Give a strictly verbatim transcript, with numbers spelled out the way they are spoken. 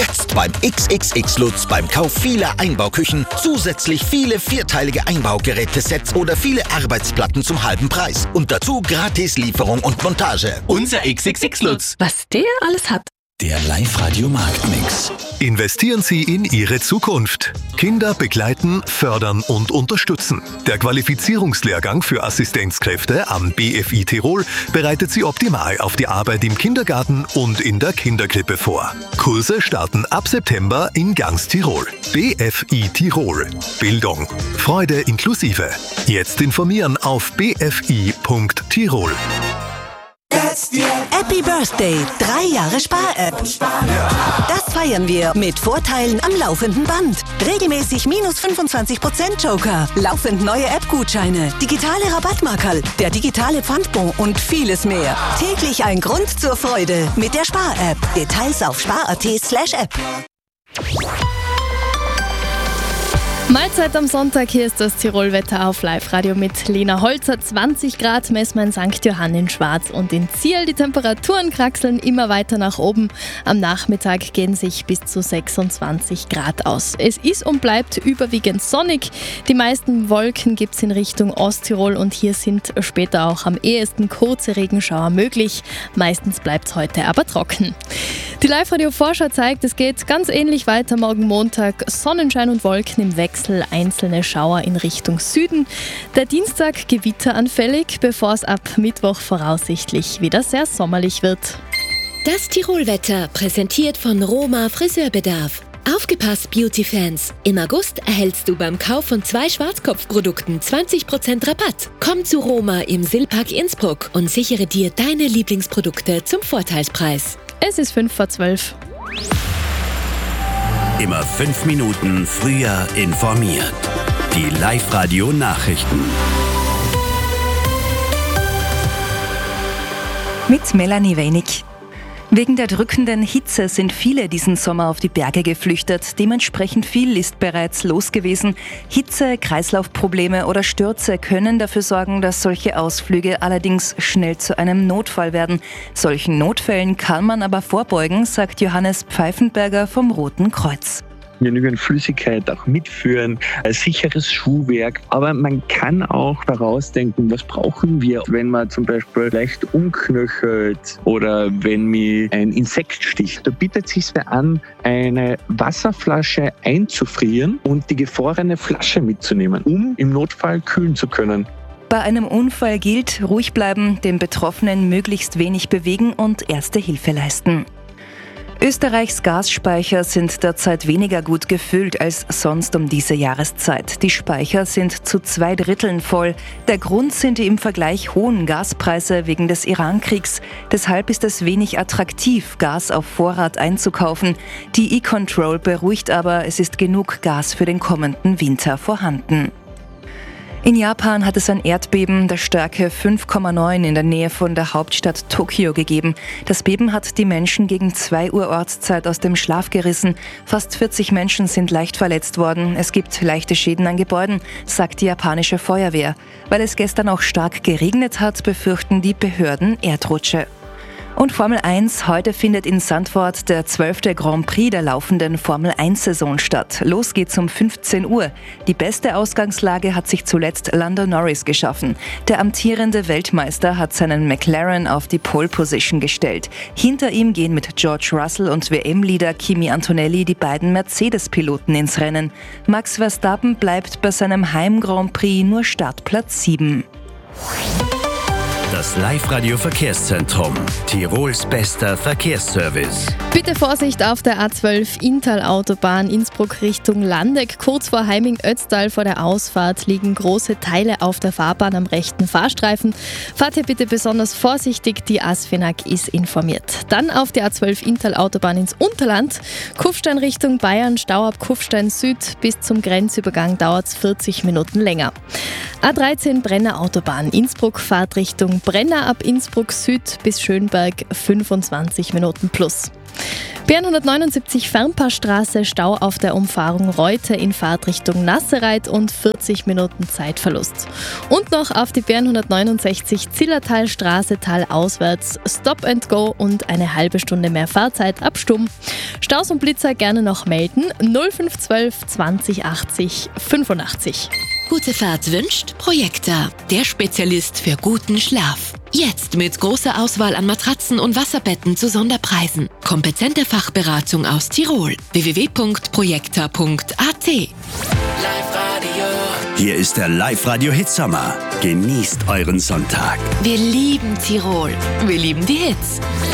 Jetzt beim X X X Lutz beim Kauf vieler Einbauküchen zusätzlich viele vierteilige Einbaugerätesets oder viele Arbeitsplatten zum halben Preis. Und dazu gratis Lieferung und Montage. Unser X X X Lutz. Was der alles hat. Der Live-Radio-Marktmix. Investieren Sie in Ihre Zukunft. Kinder begleiten, fördern und unterstützen. Der Qualifizierungslehrgang für Assistenzkräfte am B F I Tirol bereitet Sie optimal auf die Arbeit im Kindergarten und in der Kinderkrippe vor. Kurse starten ab September in ganz Tirol. B F I Tirol. Bildung. Freude inklusive. Jetzt informieren auf b f i punkt tirol. Happy Birthday, drei Jahre Spar-App. Das feiern wir mit Vorteilen am laufenden Band. Regelmäßig minus fünfundzwanzig Prozent Joker, laufend neue App-Gutscheine, digitale Rabattmarkerl, der digitale Pfandbon und vieles mehr. Täglich ein Grund zur Freude mit der Spar-App. Details auf spar.at slash app. Mahlzeit am Sonntag, hier ist das Tirol-Wetter auf Live-Radio mit Lena Holzer. zwanzig Grad messen wir in Sankt Johann in Schwarz und in Ziel. Die Temperaturen kraxeln immer weiter nach oben. Am Nachmittag gehen sich bis zu sechsundzwanzig Grad aus. Es ist und bleibt überwiegend sonnig. Die meisten Wolken gibt es in Richtung Osttirol und hier sind später auch am ehesten kurze Regenschauer möglich. Meistens bleibt es heute aber trocken. Die Live-Radio-Vorschau zeigt, es geht ganz ähnlich weiter morgen Montag. Sonnenschein und Wolken im Wechsel, einzelne Schauer in Richtung Süden. Der Dienstag gewitteranfällig, bevor es ab Mittwoch voraussichtlich wieder sehr sommerlich wird. Das Tirol-Wetter präsentiert von Roma Friseurbedarf. Aufgepasst, Beauty-Fans! Im August erhältst du beim Kauf von zwei Schwarzkopfprodukten zwanzig Prozent Rabatt. Komm zu Roma im Silpark Innsbruck und sichere dir deine Lieblingsprodukte zum Vorteilspreis. Es ist fünf vor zwölf. Immer fünf Minuten früher informiert. Die Live-Radio-Nachrichten. Mit Melanie Wenig. Wegen der drückenden Hitze sind viele diesen Sommer auf die Berge geflüchtet. Dementsprechend viel ist bereits los gewesen. Hitze, Kreislaufprobleme oder Stürze können dafür sorgen, dass solche Ausflüge allerdings schnell zu einem Notfall werden. Solchen Notfällen kann man aber vorbeugen, sagt Johannes Pfeifenberger vom Roten Kreuz. Genügend Flüssigkeit auch mitführen, ein sicheres Schuhwerk. Aber man kann auch vorausdenken, was brauchen wir, wenn man zum Beispiel leicht umknöchelt oder wenn mich ein Insekt sticht. Da bietet es sich an, eine Wasserflasche einzufrieren und die gefrorene Flasche mitzunehmen, um im Notfall kühlen zu können. Bei einem Unfall gilt, ruhig bleiben, den Betroffenen möglichst wenig bewegen und Erste Hilfe leisten. Österreichs Gasspeicher sind derzeit weniger gut gefüllt als sonst um diese Jahreszeit. Die Speicher sind zu zwei Dritteln voll. Der Grund sind die im Vergleich hohen Gaspreise wegen des Iran-Kriegs. Deshalb ist es wenig attraktiv, Gas auf Vorrat einzukaufen. Die E-Control beruhigt aber, es ist genug Gas für den kommenden Winter vorhanden. In Japan hat es ein Erdbeben der Stärke fünf Komma neun in der Nähe von der Hauptstadt Tokio gegeben. Das Beben hat die Menschen gegen zwei Uhr Ortszeit aus dem Schlaf gerissen. Fast vierzig Menschen sind leicht verletzt worden. Es gibt leichte Schäden an Gebäuden, sagt die japanische Feuerwehr. Weil es gestern auch stark geregnet hat, befürchten die Behörden Erdrutsche. Und Formel eins, heute findet in Zandvoort der zwölfte Grand Prix der laufenden Formel eins Saison statt. Los geht's um fünfzehn Uhr. Die beste Ausgangslage hat sich zuletzt Lando Norris geschaffen. Der amtierende Weltmeister hat seinen McLaren auf die Pole Position gestellt. Hinter ihm gehen mit George Russell und W M-Leader Kimi Antonelli die beiden Mercedes-Piloten ins Rennen. Max Verstappen bleibt bei seinem Heim-Grand Prix nur Startplatz sieben. Das Live-Radio-Verkehrszentrum. Tirols bester Verkehrsservice. Bitte Vorsicht auf der A zwölf Inntal-Autobahn Innsbruck Richtung Landeck. Kurz vor Heiming-Ötztal vor der Ausfahrt liegen große Teile auf der Fahrbahn am rechten Fahrstreifen. Fahrt hier bitte besonders vorsichtig, die ASFINAG ist informiert. Dann auf die A zwölf Inntal-Autobahn ins Unterland. Kufstein Richtung Bayern, Stau ab Kufstein Süd. Bis zum Grenzübergang dauert es vierzig Minuten länger. A dreizehn Brenner Autobahn Innsbruck Fahrt Richtung Brenner ab Innsbruck Süd bis Schönberg fünfundzwanzig Minuten plus. B N hundertneunundsiebzig Fernpassstraße, Stau auf der Umfahrung Reute in Fahrtrichtung Nassereit und vierzig Minuten Zeitverlust. Und noch auf die B N hundertneunundsechzig Zillertalstraße talauswärts, Stop and Go und eine halbe Stunde mehr Fahrzeit ab Stumm. Staus und Blitzer gerne noch melden. null fünf zwölf zwanzig achtzig fünfundachtzig. Gute Fahrt wünscht Projekta, der Spezialist für guten Schlaf. Jetzt mit großer Auswahl an Matratzen und Wasserbetten zu Sonderpreisen. Kompetente Fachberatung aus Tirol. w w w punkt projekta punkt a t. Hier ist der Live-Radio-Hitsommer. Genießt euren Sonntag. Wir lieben Tirol. Wir lieben die Hits.